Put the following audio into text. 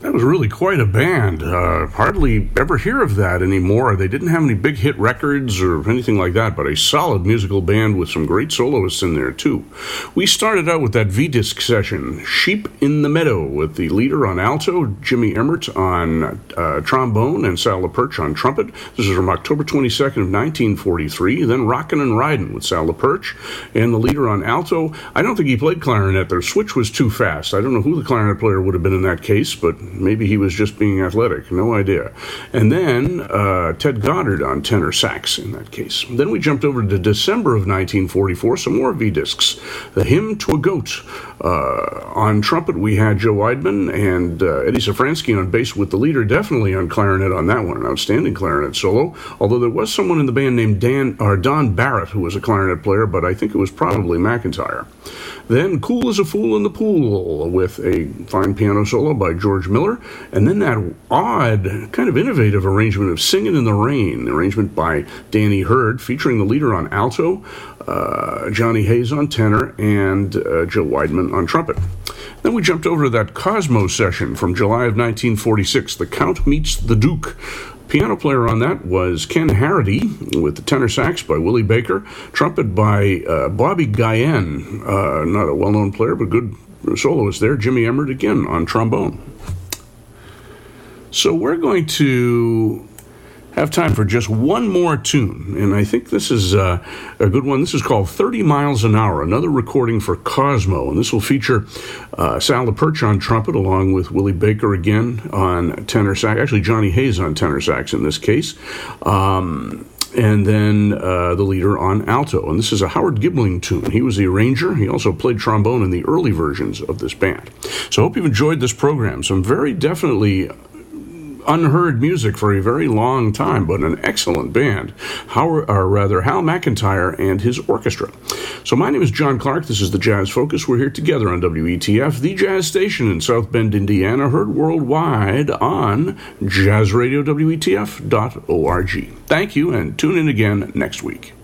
That was really quite a band. Hardly ever hear of that anymore. They didn't have any big hit records or anything like that, but a solid musical band with some great soloists in there, too. We started out with that V-Disc session, Sheep in the Meadow, with the leader on alto, Jimmy Emmert on trombone, and Sal LaPerch on trumpet. This is from October 22nd of 1943. Then Rockin' and Ridin' with Sal LaPerch, and the leader on alto. I don't think he played clarinet. Their switch was too fast. I don't know who the clarinet player would have been in that case, but maybe he was just being athletic. No idea. And then Ted Goddard on tenor sax in that case. Then we jumped over to December of 1944, some more V-Discs. The Hymn to a Goat. On trumpet, we had Joe Weidman and Eddie Safransky on bass, with the leader definitely on clarinet on that one, an outstanding clarinet solo, although there was someone in the band named Don Barrett, who was a clarinet player, but I think it was probably McIntyre. Then Cool as a Fool in the Pool, with a fine piano solo by George Miller, and then that odd, kind of innovative arrangement of Singin' in the Rain, arrangement by Danny Hurd, featuring the leader on alto, Johnny Hayes on tenor, and Joe Weidman on trumpet. Then we jumped over to that Cosmo session from July of 1946, The Count Meets the Duke. Piano player on that was Ken Harity, with the tenor sax by Willie Baker, trumpet by Bobby Guyen, not a well-known player, but good soloist there, Jimmy Emmert again on trombone. So we're going to have time for just one more tune, and I think this is a good one. This is called 30 Miles an Hour, another recording for Cosmo, and this will feature Sal LaPerch on trumpet, along with Willie Baker again on tenor sax, actually Johnny Hayes on tenor sax in this case, and then the leader on alto. And this is a Howard Gibling tune. He was the arranger. He also played trombone in the early versions of this band. So I hope you've enjoyed this program. Some very definitely unheard music for a very long time, but an excellent band. Hal McIntyre and his orchestra. So my name is John Clark. This is the Jazz Focus. We're here together on WETF, the jazz station in South Bend, Indiana, heard worldwide on jazzradiowetf.org. Thank you, and tune in again next week.